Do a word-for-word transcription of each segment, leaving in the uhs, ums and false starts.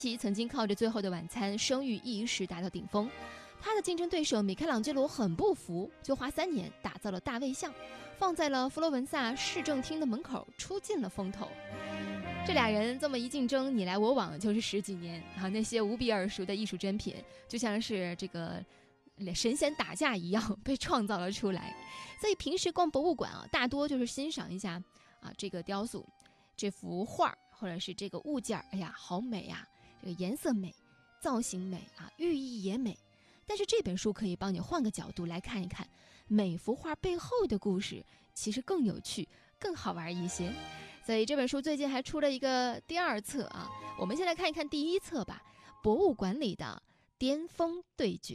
其曾经靠着《最后的晚餐》声誉一时达到顶峰，他的竞争对手米开朗基罗很不服，就花三年打造了大卫像，放在了佛罗伦萨市政厅的门口，出尽了风头。这俩人这么一竞争，你来我往就是十几年啊！那些无比耳熟的艺术珍品，就像是这个神仙打架一样被创造了出来。所以平时逛博物馆啊，大多就是欣赏一下啊这个雕塑、这幅画或者是这个物件，哎呀，好美啊！这个颜色美，造型美啊，寓意也美。但是这本书可以帮你换个角度来看一看，每幅画背后的故事其实更有趣、更好玩一些。所以这本书最近还出了一个第二册啊，我们先来看一看第一册吧，博物馆里的巅峰对决。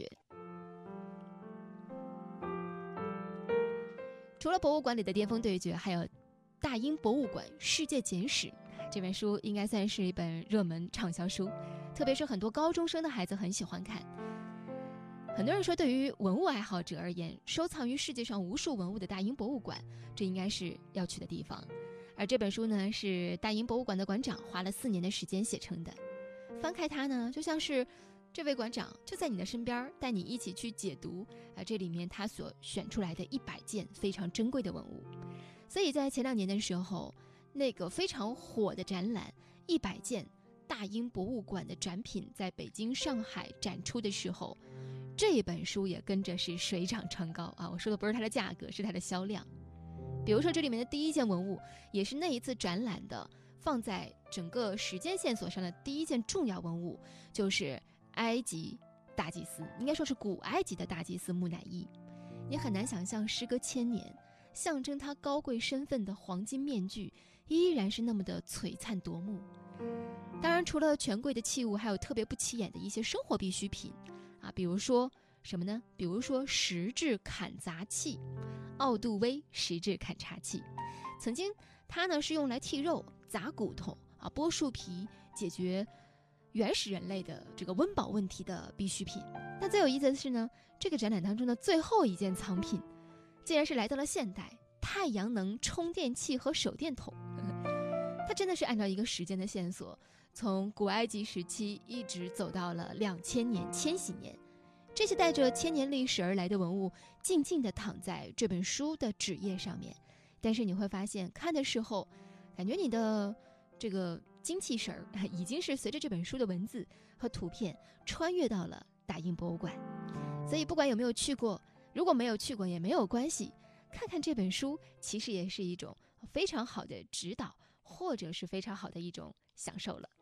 除了博物馆里的巅峰对决，还有大英博物馆世界简史，这本书应该算是一本热门畅销书，特别是很多高中生的孩子很喜欢看。很多人说，对于文物爱好者而言，收藏于世界上无数文物的大英博物馆，这应该是要去的地方。而这本书呢，是大英博物馆的馆长花了四年的时间写成的。翻开它呢，就像是这位馆长就在你的身边，带你一起去解读啊这里面他所选出来的一百件非常珍贵的文物。所以在前两年的时候，那个非常火的展览一百件大英博物馆的展品在北京、上海展出的时候，这本书也跟着是水涨船高啊！我说的不是它的价格，是它的销量。比如说这里面的第一件文物，也是那一次展览的放在整个时间线索上的第一件重要文物，就是埃及大祭司，应该说是古埃及的大祭司木乃伊。你很难想象，时隔千年，象征他高贵身份的黄金面具依然是那么的璀璨夺目。当然除了权贵的器物，还有特别不起眼的一些生活必需品啊，比如说什么呢？比如说石质砍砸器，奥杜威石质砍砸器，曾经它呢是用来剔肉、砸骨头啊、剥树皮，解决原始人类的这个温饱问题的必需品。但最有意思的是呢，这个展览当中的最后一件藏品，竟然是来到了现代，太阳能充电器和手电筒。它真的是按照一个时间的线索，从古埃及时期一直走到了两千年、千禧年。这些带着千年历史而来的文物，静静地躺在这本书的纸页上面。但是你会发现，看的时候，感觉你的这个精气神儿已经是随着这本书的文字和图片穿越到了大英博物馆。所以不管有没有去过，如果没有去过也没有关系，看看这本书其实也是一种非常好的指导，或者是非常好的一种享受了。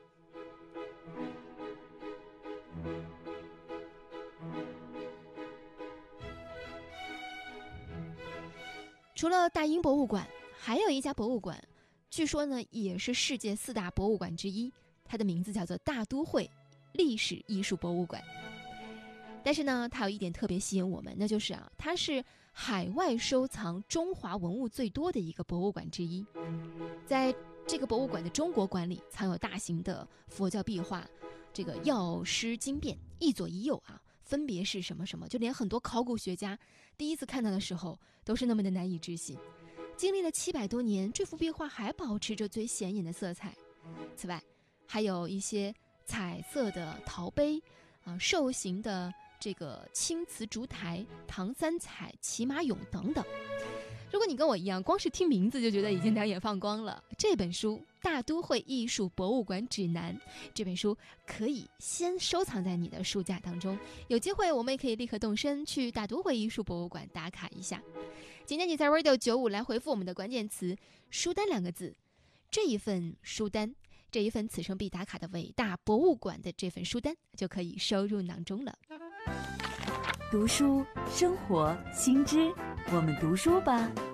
除了大英博物馆，还有一家博物馆，据说呢也是世界四大博物馆之一，它的名字叫做大都会历史艺术博物馆。但是呢，它有一点特别吸引我们，那就是啊，它是海外收藏中华文物最多的一个博物馆之一。在这个博物馆的中国馆里，藏有大型的佛教壁画，这个药师经变，一左一右啊，分别是什么什么，就连很多考古学家第一次看到的时候都是那么的难以置信。经历了七百多年，这幅壁画还保持着最显眼的色彩。此外，还有一些彩色的陶杯啊，兽形的这个青瓷烛台、唐三彩、骑马俑等等。如果你跟我一样，光是听名字就觉得已经两眼放光了，这本书《大都会艺术博物馆指南》，这本书可以先收藏在你的书架当中，有机会我们也可以立刻动身去大都会艺术博物馆打卡一下。今天你在 Radio 九五来回复我们的关键词书单两个字，这一份书单，这一份此生必打卡的伟大博物馆的这份书单就可以收入囊中了。 读书生活新知，我们读书吧。